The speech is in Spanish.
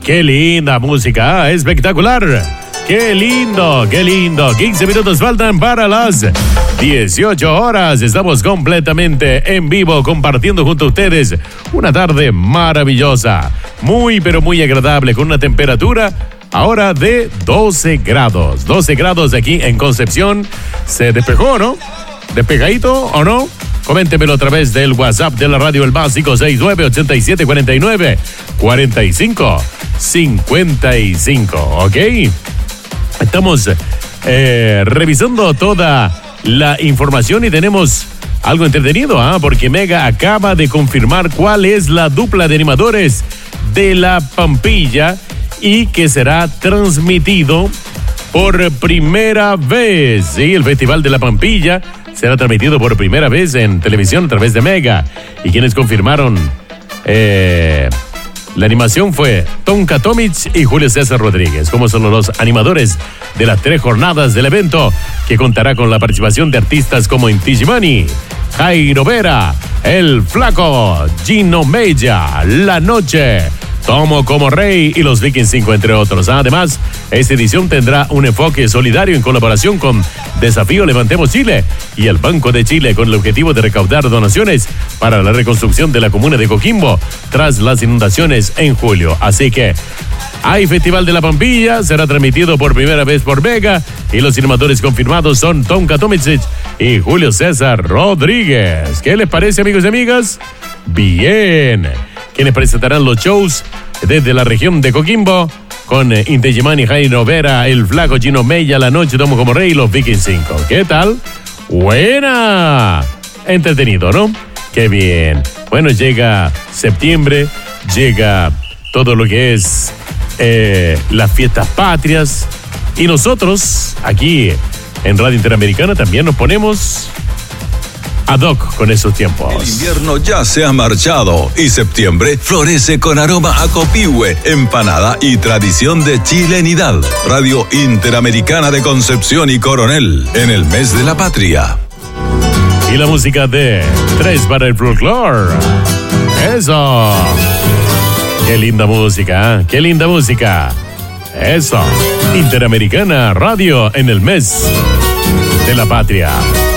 Qué linda música, espectacular. Qué lindo, qué lindo. 15 minutos faltan para las 18 horas. Estamos completamente en vivo compartiendo junto a ustedes una tarde maravillosa. Muy, pero muy agradable con una temperatura ahora de 12 grados. 12 grados aquí en Concepción. Se despejó, ¿no? ¿Despejadito o no? Coméntemelo a través del WhatsApp de la radio, el básico 69-8749-4555, ¿ok? Estamos revisando toda la información y tenemos algo entretenido, porque Mega acaba de confirmar cuál es la dupla de animadores de La Pampilla y que será transmitido por primera vez. Sí, el Festival de La Pampilla será transmitido por primera vez en televisión a través de Mega. Y quienes confirmaron la animación fue Tonka Tomic y Julio César Rodríguez, como son los animadores de las 3 jornadas del evento, que contará con la participación de artistas como Inti Illimani, Jairo Vera, El Flaco, Gino Mella, La Noche, Tomo como Rey y los Vikings 5, entre otros. Además, esta edición tendrá un enfoque solidario en colaboración con Desafío Levantemos Chile y el Banco de Chile, con el objetivo de recaudar donaciones para la reconstrucción de la comuna de Coquimbo tras las inundaciones en julio. Así que hay Festival de La Pampilla, será transmitido por primera vez por Mega y los animadores confirmados son Tonka Tomicic y Julio César Rodríguez. ¿Qué les parece, amigos y amigas? Bien. Quienes presentarán los shows desde la región de Coquimbo con Inti Illimani, Jairo Vera, El Flaco, Gino Mella, La Noche, Tomo como Rey y los Vikings 5. ¿Qué tal? ¡Buena! Entretenido, ¿no? ¡Qué bien! Bueno, llega septiembre, llega todo lo que es las fiestas patrias y nosotros aquí en Radio Interamericana también nos ponemos ad hoc con esos tiempos. El invierno ya se ha marchado y septiembre florece con aroma a copihue, empanada y tradición de chilenidad. Radio Interamericana de Concepción y Coronel, en el mes de la patria. Y la música de 3 para el folclore. ¡Eso! ¡Qué linda música! ¡Qué linda música! ¡Eso! Interamericana Radio en el mes de la patria.